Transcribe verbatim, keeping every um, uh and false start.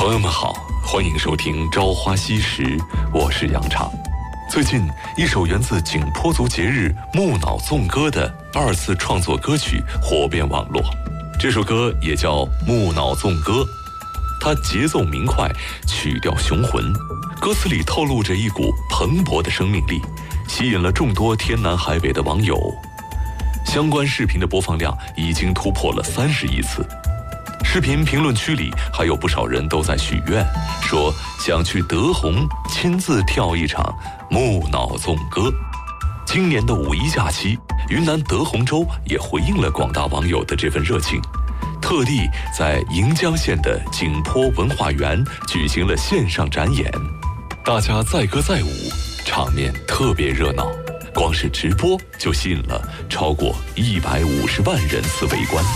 朋友们好，欢迎收听《朝花夕拾》，我是杨畅。最近，一首源自景颇族节日木脑纵歌的二次创作歌曲火遍网络。这首歌也叫《木脑纵歌》，它节奏明快，曲调雄浑，歌词里透露着一股蓬勃的生命力，吸引了众多天南海北的网友。相关视频的播放量已经突破了三十亿次。视频评论区里还有不少人都在许愿，说想去德宏亲自跳一场木脑纵歌。今年的五一假期，云南德宏州也回应了广大网友的这份热情，特地在盈江县的景颇文化园举行了线上展演，大家载歌载舞，场面特别热闹，光是直播就吸引了超过一百五十万人次围观。